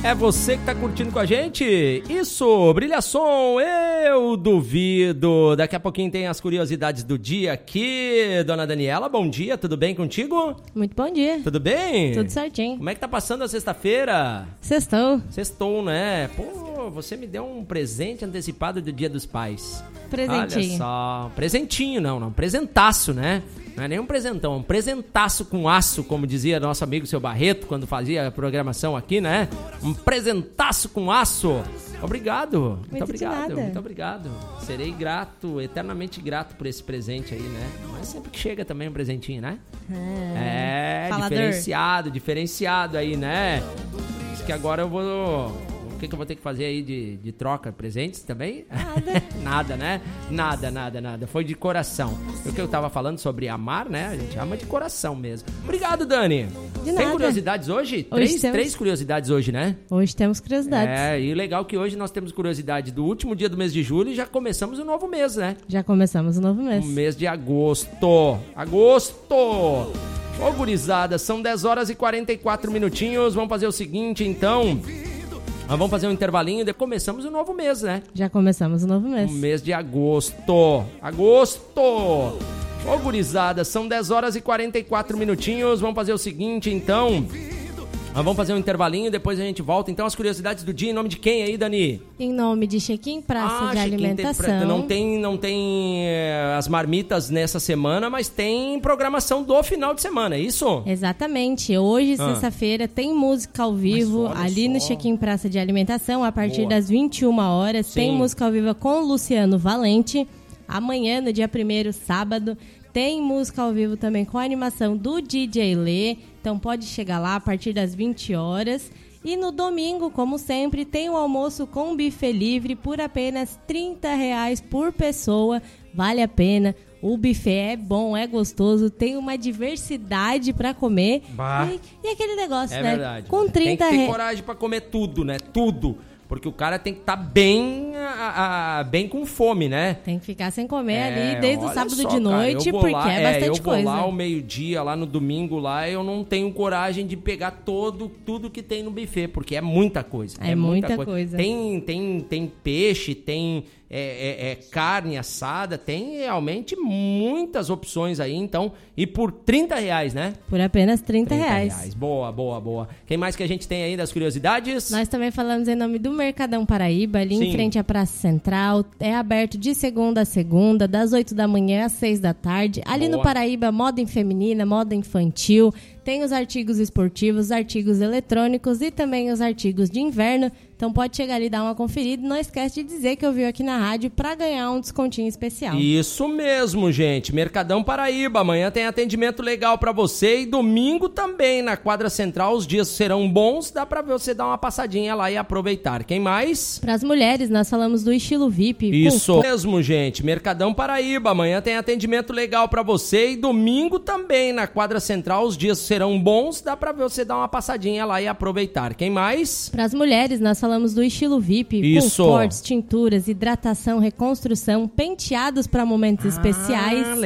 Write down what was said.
É você que tá curtindo com a gente? Isso, brilhação, eu duvido. Daqui a pouquinho tem as curiosidades do dia aqui. Dona Daniela, bom dia, tudo bem contigo? Muito bom dia. Tudo bem? Tudo certinho. Como é que tá passando a sexta-feira? Sextou, né? Pô, você me deu um presente antecipado do Dia dos Pais. Presentinho. Olha só, presentinho não, presentaço, né? Não é nem um presentão, é um presentaço com aço, como dizia nosso amigo Seu Barreto, quando fazia a programação aqui, né? Um presentaço com aço. Obrigado, muito obrigado. Serei grato, eternamente grato por esse presente aí, né? Mas sempre que chega também um presentinho, né? Falador. Diferenciado aí, né? Acho que agora eu vou... O que eu vou ter que fazer aí de troca? Presentes também? Nada. Nada, né? Nada. Foi de coração. O que eu tava falando sobre amar, né? A gente ama de coração mesmo. Obrigado, Dani. De nada. Tem curiosidades hoje? Três curiosidades hoje, né? Hoje temos curiosidades. E legal que hoje nós temos curiosidade do último dia do mês de julho e já começamos o novo mês, né? Já começamos o novo mês. O mês de agosto. Ô, gurizada, são 10 horas e 44 minutinhos. Vamos fazer o seguinte, então... Nós vamos fazer um intervalinho e começamos o novo mês, né? Já começamos o novo mês. O mês de agosto. Ô, gurizada, são 10 horas e 44 minutinhos. Vamos fazer o seguinte, então... Nós vamos fazer um intervalinho e depois a gente volta. Então, as curiosidades do dia, em nome de quem aí, Dani? Em nome de Check-in Praça de Alimentação. Não tem as marmitas nessa semana, mas tem programação do final de semana, é isso? Exatamente. Hoje, sexta-feira, tem música ao vivo ali no Check-in Praça de Alimentação, a partir das 21 horas. Sim. Tem música ao vivo com o Luciano Valente. Amanhã, no dia 1º, sábado, tem música ao vivo também com a animação do DJ Lê. Então pode chegar lá a partir das 20 horas. E no domingo, como sempre, tem o almoço com buffet livre por apenas R$30 por pessoa. Vale a pena. O buffet é bom, é gostoso, tem uma diversidade para comer. E aquele negócio, né? Verdade. Com 30 tem que ter coragem para comer tudo, né? Tudo. Porque o cara tem que estar bem com fome, né? Tem que ficar sem comer ali desde o sábado de noite, cara, porque é bastante coisa. Eu vou lá ao meio-dia, lá no domingo, lá eu não tenho coragem de pegar tudo que tem no buffet, porque é muita coisa. É muita coisa. Tem peixe, tem carne assada, tem realmente muitas opções aí, então, e por R$30, né? Por apenas R$30. Boa. Quem mais que a gente tem aí das curiosidades? Nós também falamos em nome do Mercadão Paraíba, ali em frente à Praça Central. É aberto de segunda a segunda, das 8 da manhã às 6 da tarde. Ali no Paraíba, moda em feminina, moda infantil. Tem os artigos esportivos, artigos eletrônicos e também os artigos de inverno. Então pode chegar ali e dar uma conferida. Não esquece de dizer que ouviu aqui na rádio para ganhar um descontinho especial. Isso mesmo, gente. Mercadão Paraíba. Amanhã tem atendimento legal para você e domingo também na quadra central. Os dias serão bons. Dá para você dar uma passadinha lá e aproveitar. Quem mais? Para as mulheres, nós falamos do estilo VIP. Isso mesmo, gente. Mercadão Paraíba. Amanhã tem atendimento legal para você e domingo também na quadra central. Os dias serão bons. Dá para você dar uma passadinha lá e aproveitar. Quem mais? Para as mulheres, nós falamos do estilo VIP. Isso. Com cortes, tinturas, hidratação, reconstrução, penteados para momentos especiais.